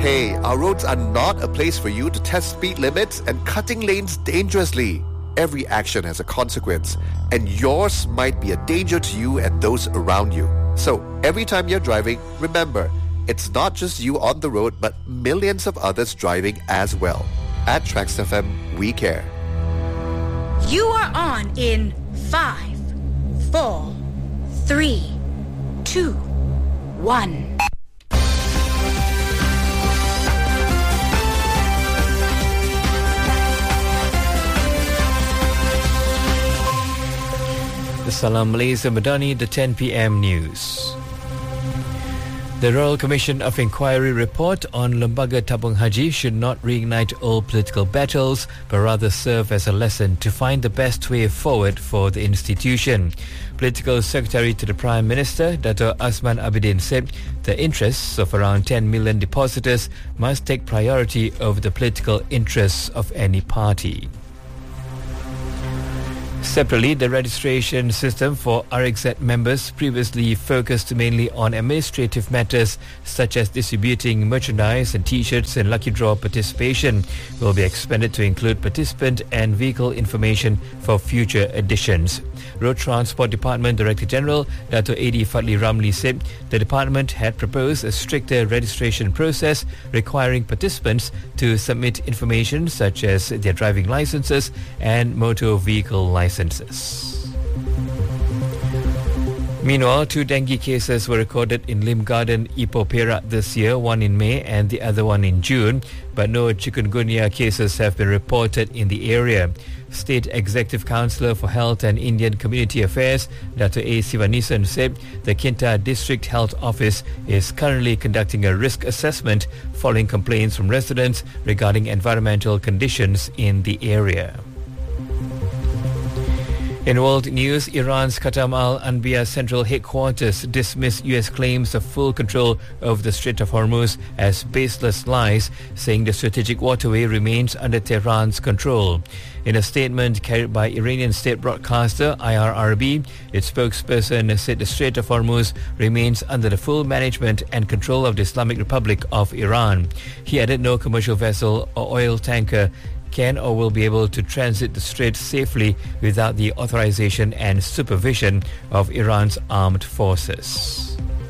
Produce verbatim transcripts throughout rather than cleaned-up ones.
Hey, our roads are not a place for you to test speed limits and cutting lanes dangerously. Every action has a consequence, and yours might be a danger to you and those around you. So, every time you're driving, remember, it's not just you on the road, but millions of others driving as well. At Trax F M, we care. You are on in five, four, three, two, one. Salam Malaysia Madani, the ten p.m. news. The Royal Commission of Inquiry report on Lembaga Tabung Haji should not reignite old political battles, but rather serve as a lesson to find the best way forward for the institution. Political Secretary to the Prime Minister, Dato' Azman Abidin, said the interests of around ten million depositors must take priority over the political interests of any party. Separately, the registration system for R X Z members previously focused mainly on administrative matters such as distributing merchandise and t-shirts and lucky draw participation will be expanded to include participant and vehicle information for future editions. Road Transport Department Director General Dato' Adi Fadli Ramli said the department had proposed a stricter registration process requiring participants to submit information such as their driving licenses and motor vehicle licenses. Meanwhile, two dengue cases were recorded in Lim Garden, Ipoh Perak this year, one in May and the other one in June, but no chikungunya cases have been reported in the area. State Executive Councillor for Health and Indian Community Affairs, Dato' A. Sivanisan, said the Kinta District Health Office is currently conducting a risk assessment following complaints from residents regarding environmental conditions in the area. In world news, Iran's Khatam al-Anbiya Central Headquarters dismissed U S claims of full control over the Strait of Hormuz as baseless lies, saying the strategic waterway remains under Tehran's control. In a statement carried by Iranian state broadcaster I R R B, its spokesperson said the Strait of Hormuz remains under the full management and control of the Islamic Republic of Iran. He added no commercial vessel or oil tanker can or will be able to transit the strait safely without the authorization and supervision of Iran's armed forces.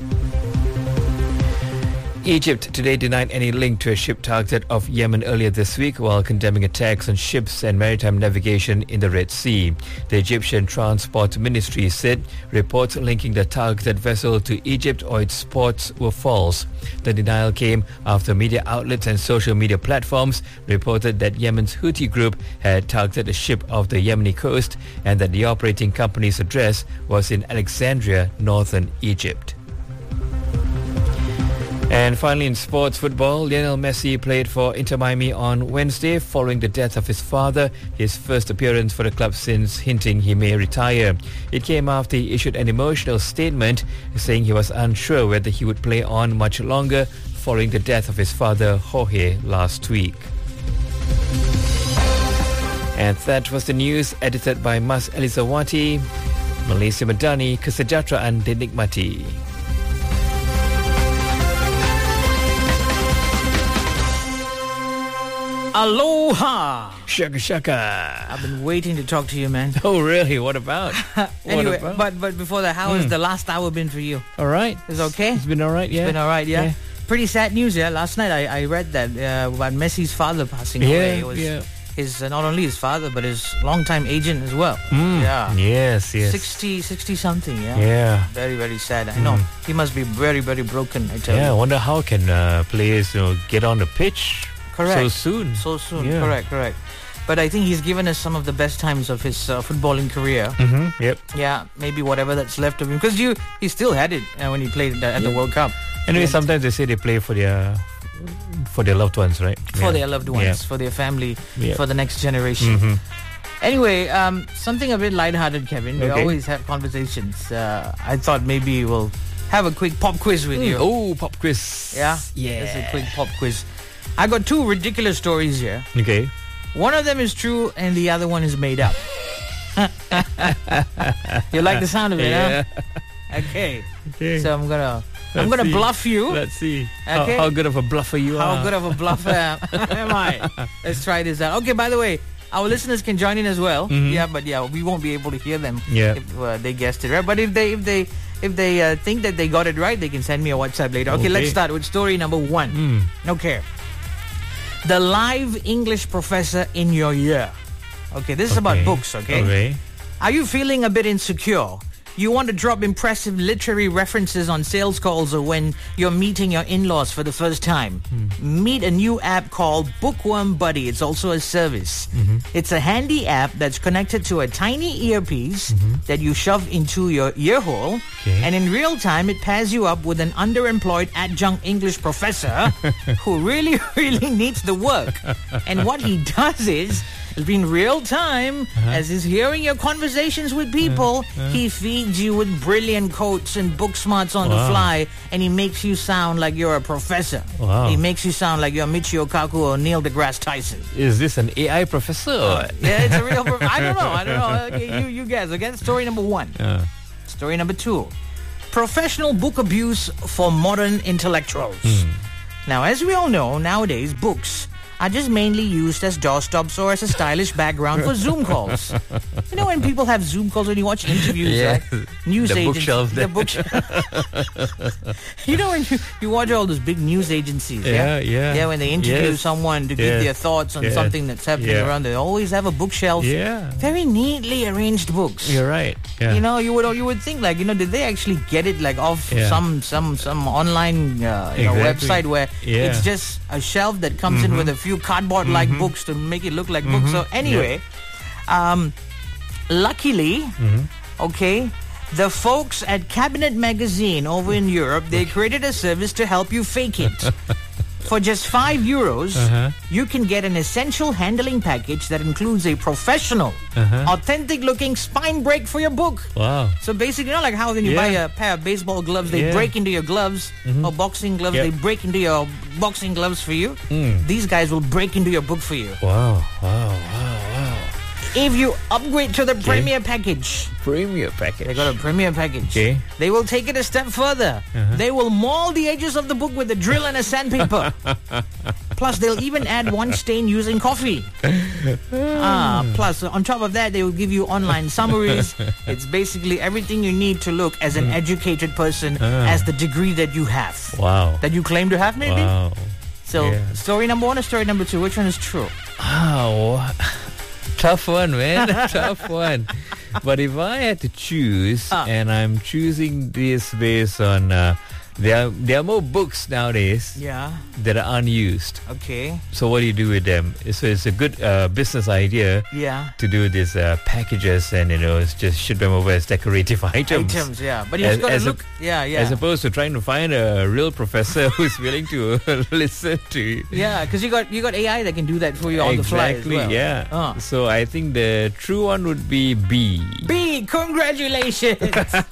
Egypt today denied any link to a ship targeted off Yemen earlier this week while condemning attacks on ships and maritime navigation in the Red Sea. The Egyptian Transport Ministry said reports linking the targeted vessel to Egypt or its ports were false. The denial came after media outlets and social media platforms reported that Yemen's Houthi group had targeted a ship off the Yemeni coast and that the operating company's address was in Alexandria, northern Egypt. And finally, in sports football, Lionel Messi played for Inter Miami on Wednesday following the death of his father, his first appearance for the club since hinting he may retire. It came after he issued an emotional statement saying he was unsure whether he would play on much longer following the death of his father, Jorge, last week. And that was the news edited by Mas Elizawati, Malaysia Madani, Kesejahteraan Dinikmati. Aloha! Shaka shaka. I've been waiting to talk to you, man. Oh, really? What about? Anyway, what about? but but before that, how mm. has the last hour been for you? All right. It's okay? It's been all right, yeah. It's been all right, yeah. yeah. Pretty sad news, yeah. Last night I, I read that uh, about Messi's father passing yeah, away. It was yeah. his, uh, not only his father, but his longtime agent as well. Mm. Yeah. Yes, yes. sixty, sixty something, yeah. Yeah. Very, very sad. I know. Mm. He must be very, very broken, I tell yeah, you. I wonder how can uh, players, you know, get on the pitch Correct. so soon. So soon, yeah. correct, correct. But I think he's given us some of the best times of his uh, footballing career. Mm-hmm. Yep. Yeah, maybe whatever that's left of him. Because you, he still had it uh, when he played at, at yep. the World Cup. Anyway, and sometimes they say they play for their for their loved ones, right? For yeah. their loved ones, yeah. for their family, yep. for the next generation. Mm-hmm. Anyway, um, something a bit lighthearted, Kevin. We okay. always have conversations. Uh, I thought maybe we'll have a quick pop quiz with mm. you. Oh, pop quiz. Yeah? Yeah. Just a quick pop quiz. I got two ridiculous stories here. Okay. One of them is true and the other one is made up. You like the sound of it, yeah. huh? Okay. Okay. So I'm gonna Let's I'm gonna see. bluff you. Let's see Okay. how, how good of a bluffer you are. How good of a bluffer am, am I? Let's try this out. Okay, by the way, our listeners can join in as well. Mhm. Yeah, but yeah, we won't be able to hear them Yeah. if uh, they guessed it right. But if they if they if they uh, think that they got it right, they can send me a WhatsApp later. Okay, Okay. let's start with story number one. Mm. Okay, the live English professor in your ear. Okay, this is about Okay. books. Okay? Okay. Are you feeling a bit insecure? You want to drop impressive literary references on sales calls or when you're meeting your in-laws for the first time? Meet a new app called Bookworm Buddy. It's also a service. It's a handy app that's connected to a tiny earpiece that you shove into your ear hole. Okay. And in real time, it pairs you up with an underemployed adjunct English professor who really, really needs the work. And what he does is, in real time, as he's hearing your conversations with people, he feeds you with brilliant quotes and book smarts on the Wow. fly, and he makes you sound like you're a professor. Wow. He makes you sound like you're Michio Kaku or Neil deGrasse Tyson. Is this an A I professor or what? Yeah, it's a real prof- I don't know. I don't know. Okay, you, you guess. Okay, story number one. Uh, Story number two. Professional book abuse for modern intellectuals. Now, as we all know, nowadays, books are just mainly used as doorstops or as a stylish background for Zoom calls. You know when people have Zoom calls when you watch interviews, Yeah. right? News The agents, bookshelf the there. bookshelf. You know when you, you watch all those big news agencies, yeah, Yeah, yeah. yeah, when they interview Yes. someone to give Yes. their thoughts on Yes. something that's happening Yeah. around, they always have a bookshelf, Yeah. very neatly arranged books. You're right. Yeah. You know, you would you would think like, you know, did they actually get it like off Yeah. some some some online uh, you know, Exactly. website where Yeah. it's just a shelf that comes in with a few cardboard-like books to make it look like books. So anyway, um, luckily, okay, the folks at Cabinet Magazine over in Europe, they created a service to help you fake it. For just five euros, Uh-huh. you can get an essential handling package that includes a professional, Uh-huh. authentic-looking spine break for your book. Wow. So basically, you know, like how when you Yeah. buy a pair of baseball gloves, they Yeah. break into your gloves, or boxing gloves, Yep. they break into your boxing gloves for you. These guys will break into your book for you. Wow. Wow. Wow. Wow. If you upgrade to the Premier package, Premier package. they got a Premier package. Okay. They will take it a step further. They will maul the edges of the book with a drill and a sandpaper. Plus, they'll even add one stain using coffee. Ah, plus, on top of that, they will give you online summaries. It's basically everything you need to look as an educated person as the degree that you have. Wow. That you claim to have, maybe? Wow. So, Yeah. story number one or story number two? Which one is true? Wow. Tough one, man. Tough one. But if I had to choose, Ah. and I'm choosing this based on, uh, there are, there are more books nowadays Yeah. that are unused. Okay. So what do you do with them? So it's a good uh, business idea Yeah. to do these uh, packages and, you know, it's just ship them over as decorative items. Items, yeah. But you've As- got to as a- look. yeah, yeah. As opposed to trying to find a real professor who's willing to listen to you. Yeah, because you got you got A I that can do that for you on the fly as Exactly, well. yeah. Ah. So I think the true one would be B. B, congratulations!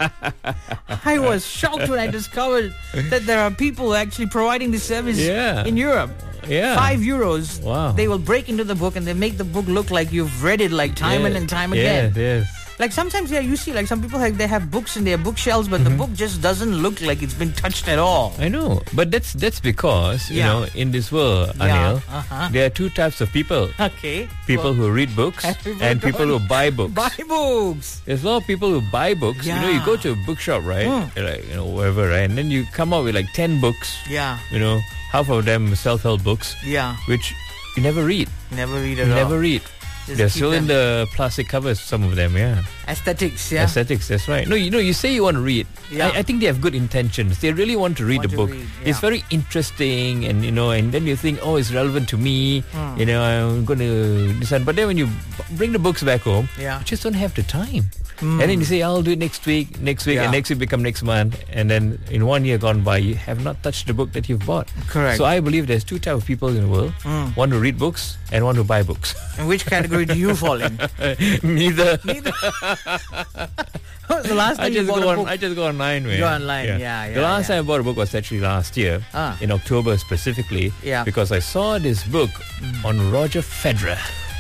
I was shocked when I discovered that there are people actually providing this service Yeah. in Europe. Yeah. Five euros. Wow. They will break into the book and they make the book look like you've read it like time Yeah, and, and time yes, again. Yes. Like sometimes, yeah, you see, like some people have they have books in their bookshelves, but Mm-hmm. the book just doesn't look like it's been touched at all. I know, but that's that's because you Yeah. know in this world, Yeah, Anil, uh-huh. there are two types of people: Okay. people Well, who read books and people and who people who don't buy books. buy books. There's a lot of people who buy books. You know, you Yeah. go to a bookshop, right? Mm. Like you know, wherever, right? And then you come out with like ten books. Yeah, You know, half of them self-help books, yeah. which you never read. Never read at You all. never read. Just They're keep still in them. the plastic covers. Some of them, yeah. Aesthetics, yeah. Aesthetics, that's right. No, you know, you say you want to read. Yeah. I, I think they have good intentions. They really want to read Want the to book. read, It's yeah. very interesting, and you know, and then you think, oh, it's relevant to me. Hmm. You know, I'm going to decide. But then when you b- bring the books back home, Yeah. you just don't have the time. And then you say, I'll do it next week, next week, Yeah. and next week become next month. And then in one year gone by, you have not touched the book that you've bought. Correct. So I believe there's two types of people in the world: Mm. one who read books and one who buy books. In which category do you fall in? Neither. Neither. When was the last time I you just bought go a on. book? I just go online, man. Go online, yeah, The yeah, last yeah. time I bought a book was actually last year, Ah. in October specifically, Yeah. because I saw this book on Roger Federer.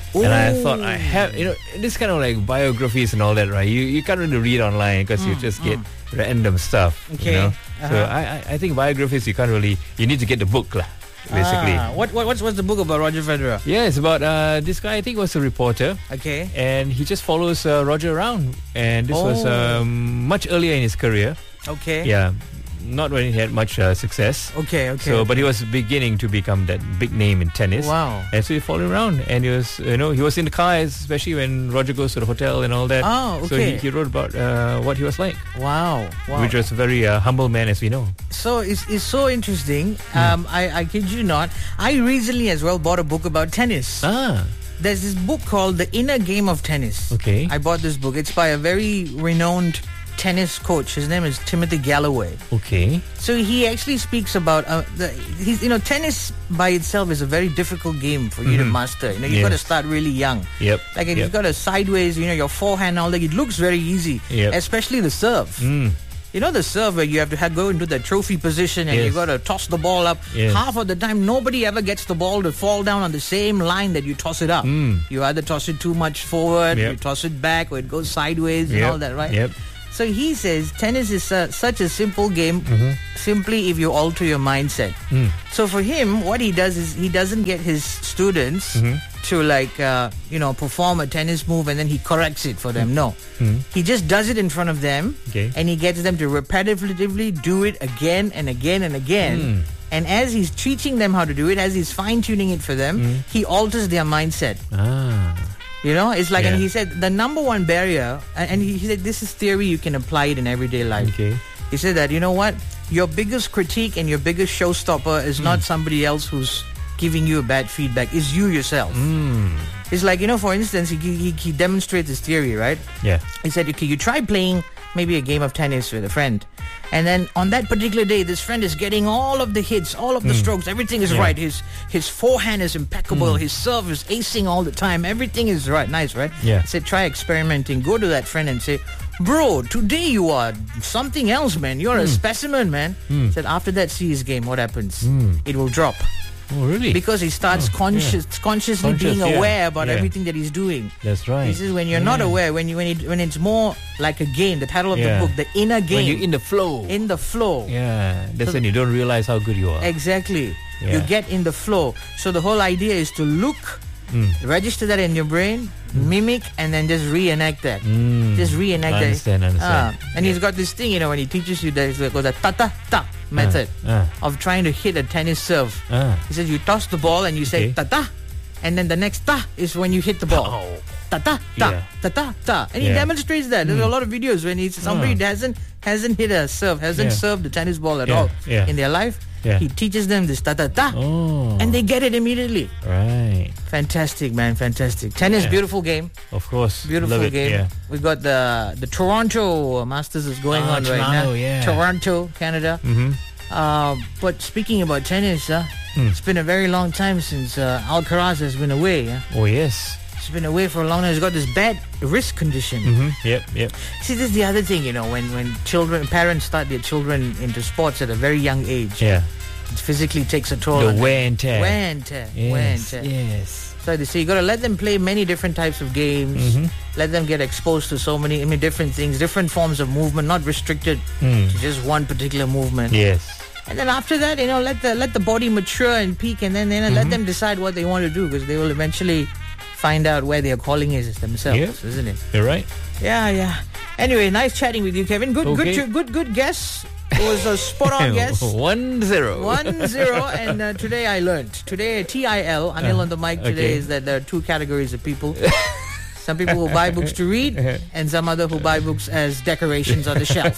And I thought I have, you know, this kind of like biographies and all that, right? You you can't really read online because you just get random stuff. Okay. You know? Uh-huh. So I, I I think biographies you can't really. You need to get the book lah, basically. Ah, what, what what's what's the book about Roger Federer? Yeah, it's about uh, this guy. I think was a reporter, Okay. and he just follows uh, Roger around. And this was Oh. um, much earlier in his career. Okay. Yeah, not when he had much uh, success. Okay. Okay. So, but he was beginning to become that big name in tennis. Wow. And so he followed around, and he was, you know, he was in the car, especially when Roger goes to the hotel and all that. Oh, So he, okay. he wrote about uh, what he was like, Wow. Wow. which was a very uh, humble man, as we know. So it's, it's so interesting. Hmm. Um, I, I kid you not. I recently as well bought a book about tennis. Ah, There's this book called The Inner Game of Tennis. Okay. I bought this book. It's by a very renowned tennis coach. His name is Timothy Galloway. okay. So he actually speaks about uh, the he's you know tennis by itself is a very difficult game for you to master. You know you've got to Yes. start really young. Yep. Like if Yep. you've got a sideways, you know your forehand, all that. It looks very easy, Yep. especially the serve. Mm. You know the serve where you have to have, go into the trophy position and Yes. you got to toss the ball up. Yes. Half of the time, nobody ever gets the ball to fall down on the same line that you toss it up. You either toss it too much forward, Yep. you toss it back, or it goes sideways and Yep. all that, right? Yep. So he says tennis is uh, such a simple game Mm-hmm. simply if you alter your mindset. Mm. So for him, what he does is he doesn't get his students Mm-hmm. to like, uh, you know, perform a tennis move and then he corrects it for them. No. He just does it in front of them Mm-hmm. Okay. and he gets them to repetitively do it again and again and again. Mm. And as he's teaching them how to do it, as he's fine-tuning it for them, Mm. he alters their mindset. Ah, You know, it's like, Yeah. and he said the number one barrier, and and he, he said this is theory, you can apply it in everyday life. okay. He said that, you know what, your biggest critique and your biggest showstopper is not somebody else who's giving you a bad feedback, it's you yourself. Mm. It's like, you know, for instance, he, he, he demonstrates his theory, right? Yeah. He said, okay, you try playing maybe a game of tennis with a friend. And then on that particular day, this friend is getting all of the hits, all of the strokes. Everything is Yeah. right. His his forehand is impeccable. His serve is acing all the time. Everything is right. Nice, right? Yeah. He said, try experimenting. Go to that friend and say, bro, today you are something else, man. You're a specimen, man. He said, after that, see his game. What happens? It will drop. Oh, really? Because he starts Oh, conscious, consciously Conscious, being yeah. aware about Yeah. everything that he's doing. That's right. He says when you're not Yeah. aware, when you when it when it's more like a game, the title of Yeah. the book, the inner game, When you're in the flow. in the flow. yeah. That's So- when you don't realize how good you are. Exactly. Yeah. You get in the flow. So the whole idea is to look, register that in your brain, mimic, and then just reenact that. Mm. Just reenact that. Understand, understand. Ah, and he's got this thing, you know, when he teaches you that it's called the ta-ta-ta method ah. of trying to hit a tennis serve. Ah. He says you toss the ball and you say Okay. ta-ta, and then the next ta is when you hit the ball. Oh. Ta-ta, ta, Yeah. ta-ta, ta. And he Yeah. demonstrates that. There's a lot of videos when he's somebody Ah. hasn't hasn't hit a serve, hasn't Yeah. served the tennis ball at Yeah, all yeah. in their life. Yeah. He teaches them this ta-ta-ta. Oh. And they get it immediately. Right. Fantastic, man. Fantastic. Tennis, Yeah. beautiful game. Of course. Beautiful Love it. game. Yeah. We've got the the Toronto Masters is going Ah, on right now. Toronto, yeah. Toronto, Canada. Mm-hmm. Uh, but speaking about tennis, uh, Hmm. it's been a very long time since uh, Alcaraz has been away. Uh. Oh, yes. He's been away for a long time. He's got this bad wrist condition. Mm-hmm. Yep, yep. See, this is the other thing, you know, when, when children, parents start their children into sports at a very young age, Yeah. it physically takes a toll. The on them. wear and tear. Wear and tear. Yes, Wear and tear. yes. So they say you got to let them play many different types of games. Mm-hmm. Let them get exposed to so many, I mean, different things, different forms of movement, not restricted Mm. to just one particular movement. Yes. And then after that, you know, let the let the body mature and peak, and then you know, Mm-hmm. let them decide what they want to do, because they will eventually find out where their calling is themselves, Yeah. isn't it? You're right. Yeah, yeah. Anyway, nice chatting with you, Kevin. Good, Okay. good, good, good guess. It was a spot on guess. One zero. One zero, and uh, today I learned. Today, T I L, Anil Uh, on the mic today, okay. is that there are two categories of people. Some people who buy books to read, and some other who buy books as decorations on the shelf.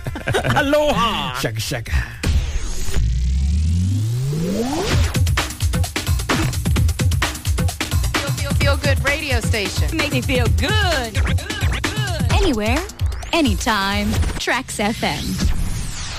Aloha! Shaka shaka. Feel, feel, feel good radio station. Make me feel good. Anywhere, anytime. Trax F M.